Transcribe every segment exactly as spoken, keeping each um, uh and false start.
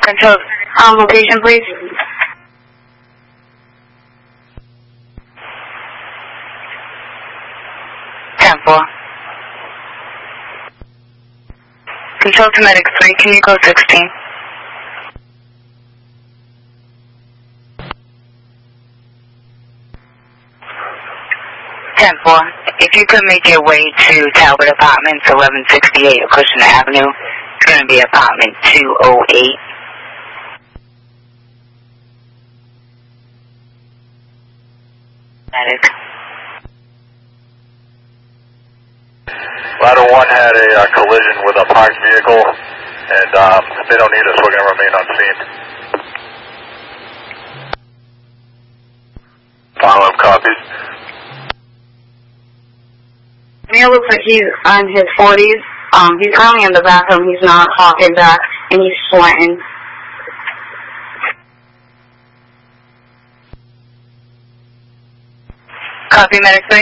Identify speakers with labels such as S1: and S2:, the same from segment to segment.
S1: Control, um, location, please. ten four. Control to Medic three, can you go sixteen? ten four. If you could make your way to Talbot Apartments, eleven sixty-eight Cushing Avenue, it's going to be apartment two oh eight. Medic.
S2: Ladder one had a uh, collision with a parked vehicle, and um, if they don't need us, we're going to remain on scene. Follow-up copies.
S1: Neil looks like he's on his forties. Um, he's currently in the bathroom. He's not talking back, and he's sweating. Copy, Medic three.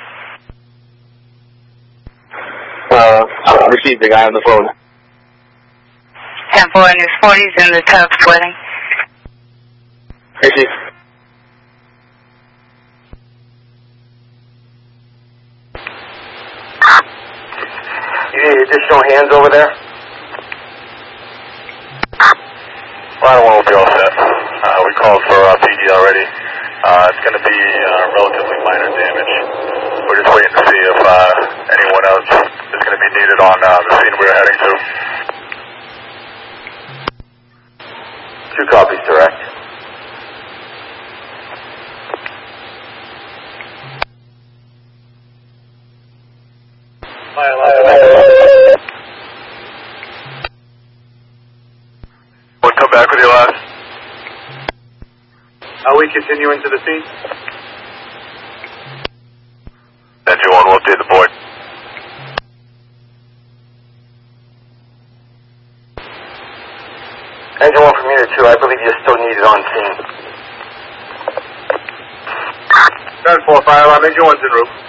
S3: Uh, I received the guy on the phone.
S1: ten four in his forties in the tub sweating.
S3: Received. You need additional hands over there?
S2: Ladder one will be all set. Uh, we called for uh, P D already. Uh, it's going to be uh, relatively minor damage. We're just waiting to see if uh, anyone else is going to be needed on uh, the scene we're heading to.
S3: Two copies, direct.
S2: We'll come back with your last.
S3: Are we continuing to the scene?
S2: Engine one will update the board.
S3: Engine one from unit two, I believe you're still needed on scene.
S2: ten four, fire alarm, engine one's en route.